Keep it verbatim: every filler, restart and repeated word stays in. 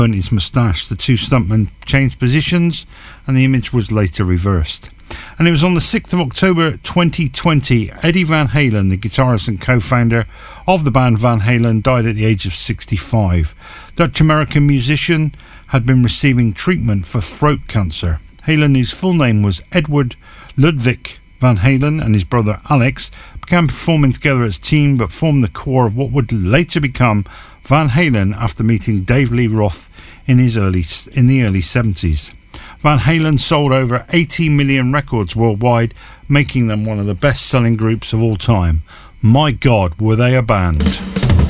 and his moustache. The two stuntmen changed positions and the image was later reversed. And it was on the sixth of October twenty twenty, Eddie Van Halen, the guitarist and co-founder of the band Van Halen, died at the age of sixty-five. Dutch-American musician had been receiving treatment for throat cancer. Halen, whose full name was Edward Ludwig Van Halen, and his brother Alex began performing together as a team but formed the core of what would later become Van Halen after meeting Dave Lee Roth in his early in the early seventies. Van Halen sold over eighty million records worldwide, making them one of the best-selling groups of all time. My God, were they a band!